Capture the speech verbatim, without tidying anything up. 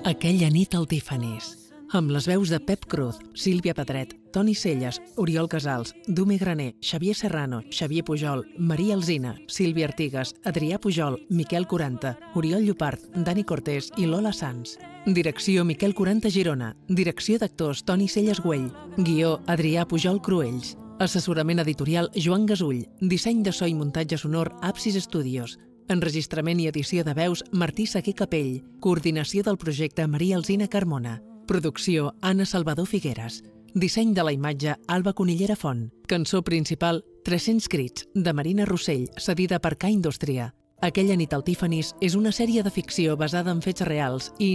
Aquella nit al Tiffany's, amb les veus de Pep Cruz, Sílvia Pedret, Toni Celles, Oriol Casals, Dume Graner, Xavier Serrano, Xavier Pujol, Maria Alsina, Sílvia Artigas, Adrià Pujol, Miquel Quaranta, Oriol Llopart, Dani Cortés i Lola Sanz. Direcció Miquel Quaranta Girona. Direcció d'actors Toni Celles Güell. Guió Adrià Pujol Cruells. Assessorament editorial Joan Gasull. Disseny de so i muntatge sonor Apsis Studios. Enregistrament i edició de veus Martí Saquer Capell. Coordinació del projecte Maria Alsina Carmona. Producció Anna Salvador Figueres. Disseny de la imatge Alba Conillera Font. Cançó principal tres-cents crits de Marina Rossell, cedida per K Indústria. Aquella nit al Tiffany's és una sèrie de ficció basada en fets reals i